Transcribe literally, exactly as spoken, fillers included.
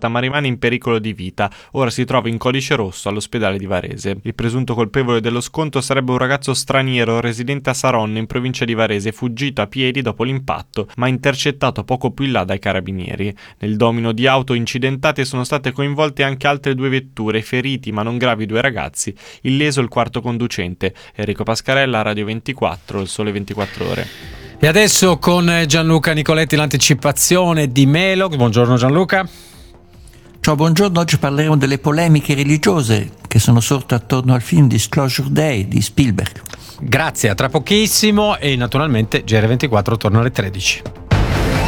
morta ma rimane in pericolo di vita. Ora si trova in codice rosso all'ospedale di Varese. Il presunto colpevole dello sconto sarebbe un ragazzo straniero residente a Saronno in provincia di Varese, fuggito a piedi dopo l'impatto ma intercettato poco più in là dai carabinieri. Nel domino di auto incidentate sono state coinvolte anche altre due vetture, feriti ma non gravi due ragazzi, illeso il quarto conducente. Enrico Pascarella, Radio ventiquattro, Il Sole ventiquattro Ore. E adesso con Gianluca Nicoletti l'anticipazione di Melo. Buongiorno Gianluca. Ciao, buongiorno. Oggi parleremo delle polemiche religiose che sono sorte attorno al film Disclosure Day di Spielberg. Grazie, a tra pochissimo e naturalmente G R ventiquattro torna alle tredici.